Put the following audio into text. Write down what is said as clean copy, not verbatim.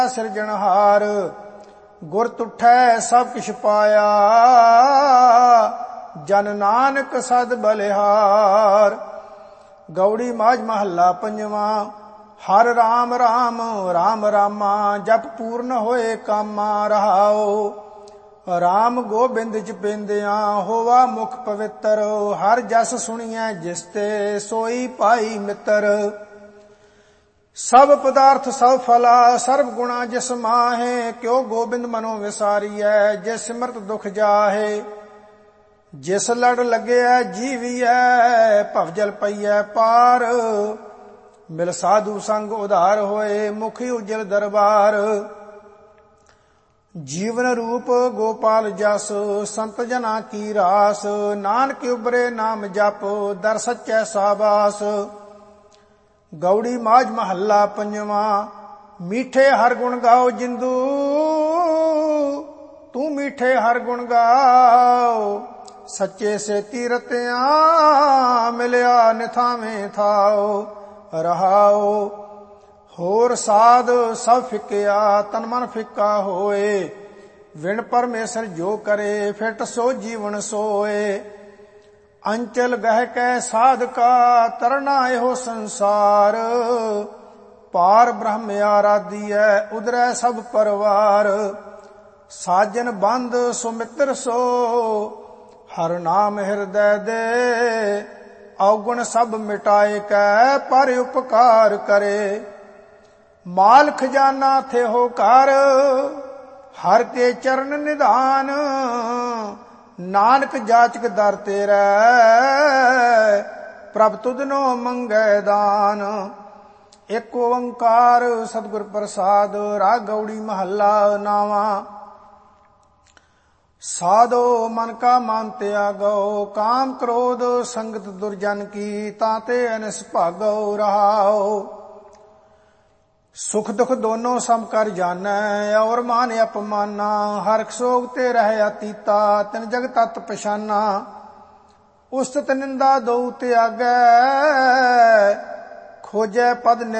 ਸਿਰਜਣਹਾਰ। ਗੁਰ ਤੁਠੈ ਸਭ ਕਿਛ ਪਾਇਆ, ਜਨ ਨਾਨਕ ਸਦ ਬਲਿਹਾਰ। ਗੌੜੀ ਮਾਝ ਮਹੱਲਾ ਪੰਜਵਾਂ। ਹਰ ਰਾਮ ਰਾਮ ਰਾਮ ਰਾਮਾ, ਜਪ ਪੂਰਨ ਹੋਏ ਕਾਮਾ ਰਹਾਓ। ਰਾਮ ਗੋਬਿੰਦ ਚ ਪੈਂਦਿਆਂ ਹੋਵਾ ਮੁਖ ਪਵਿੱਤਰ, ਹਰ ਜਸ ਸੁਣੀਐ ਜਿਸ ਤੇ ਸੋਈ ਪਾਈ ਮਿੱਤਰ। ਸਭ ਪਦਾਰਥ ਸਭ ਫਲਾ ਸਰਬ ਗੁਣਾ ਜਿਸ ਮਾਹੇ, ਕਿਉ ਗੋਬਿੰਦ ਮਨੋ ਵਿਸਾਰੀਐ ਜਿਸ ਸਿਮਰਤ ਦੁਖ ਜਾਹੇ। ਜਿਸ ਲੜ ਲੱਗਿਆ ਜੀਵੀਐ ਭਵਜਲ ਪਈਐ ਪਾਰ, ਮਿਲ ਸਾਧੂ ਸੰਗ ਉਧਾਰ ਹੋਏ ਮੁਖ ਉਜਲ ਦਰਬਾਰ। ਜੀਵਨ ਰੂਪ ਗੋਪਾਲ ਜਸ ਸੰਤ ਜਨਾ ਕੀ ਰਾਸ, ਨਾਨਕ ਉਬਰੇ ਨਾਮ ਜਪ ਦਰ ਸੱਚੈ ਸਾਬਾਸ। ਗੌੜੀ ਮਾਝ ਮਹੱਲਾ ਪੰਜਵਾਂ। ਮੀਠੇ ਹਰ ਗੁਣ ਗਾਓ ਜਿੰਦੂ, ਤੂੰ ਮੀਠੇ ਹਰ ਗੁਣ ਗਾਓ। ਸੱਚੇ ਸੇ ਰਤਿਆਂ ਮਿਲਿਆ ਨਿਥਾਵੇਂ ਥਾਓ ਰਹਾਓ। ਹੋਰ ਸਾਧ ਸਭ ਫਿੱਕਿਆ ਤਨ ਮਨ ਫਿੱਕਾ ਹੋਏ, ਵਿਣ ਪਰਮੇਸ਼ਰ ਜੋ ਕਰੇ ਫਿਰਟ ਸੋ ਜੀਵਨ ਸੋਏ। ਅੰਚਲ ਗਹਿ ਕੈ ਸਾਧਕਾ ਤਰਨਾ ਇਹੋ ਸੰਸਾਰ, ਪਾਰ ਬ੍ਰਹਮ ਆਰਾਧੀਐ ਉਦਰੈ ਸਭ ਪਰਵਾਰ। ਸਾਜਨ ਬੰਧ ਸੋ ਮਿੱਤਰ ਸੋ, ਹਰ ਨਾਮ ਹਿਰਦੈ ਦੇ। ਔਗੁਣ ਸਭ ਮਿਟਾਏ ਕੈ ਪਰ ਉਪਕਾਰ ਕਰੇ। ਮਾਲ ਖਜ਼ਾਨਾ ਥੇ ਹੋ ਕਰ, ਹਰ ਕੇ ਚਰਨ ਨਿਧਾਨ। ਨਾਨਕ ਜਾਚਕ ਦਰ ਤੇਰੈ, ਪ੍ਰਭ ਤੁਧਨੋ ਮੰਗੈ ਦਾਨ। ਇੱਕ ਓੰਕਾਰ ਸਤਿਗੁਰ ਪ੍ਰਸਾਦ। ਰਾਗ ਗੌੜੀ ਮਹੱਲਾ ਨਾਵਾਂ। ਸਾਧੋ ਮਨ ਕਾ ਮਨ ਤਿਆਗੋ, ਕਾਮ ਕ੍ਰੋਧ ਸੰਗਤ ਦੁਰਜਨ ਕੀ, ਤਾਤੇ ਅਨਿਸ ਭਾਗੋ ਰਹਾਓ। ਸੁਖ ਦੁਖ ਦੋਨੋਂ ਸਮ ਕਰ ਜਾਣੈ, ਔਰ ਮਾਨ ਅਪਮਾਨਾ। ਹਰਿ ਸੋਗ ਤੇ ਰਹਿ ਅਤੀਤਾ, ਤਿਨ ਜਗ ਤਤ ਪਛਾਨਾ। ਉਸਤਤ ਨਿੰਦਾ ਦਉ ਤਿਆਗੈ, ਖੋਜੈ ਪਦ